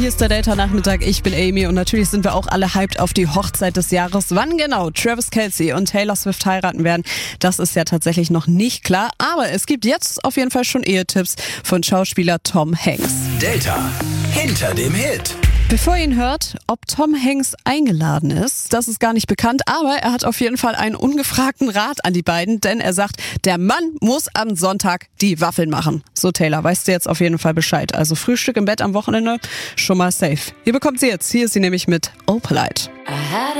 hier ist der Delta-Nachmittag. Ich bin Amy und natürlich sind wir auch alle hyped auf die Hochzeit des Jahres. Wann genau Travis Kelce und Taylor Swift heiraten werden, das ist ja tatsächlich noch nicht klar. Aber es gibt jetzt auf jeden Fall schon Ehetipps von Schauspieler Tom Hanks. Delta hinter dem Hit. Bevor ihr ihn hört, ob Tom Hanks eingeladen ist, das ist gar nicht bekannt, aber er hat auf jeden Fall einen ungefragten Rat an die beiden, denn er sagt, der Mann muss am Sonntag die Waffeln machen. So Taylor, weißt du jetzt auf jeden Fall Bescheid. Also Frühstück im Bett am Wochenende, schon mal safe. Hier bekommt sie jetzt, hier ist sie nämlich mit Oh Polite.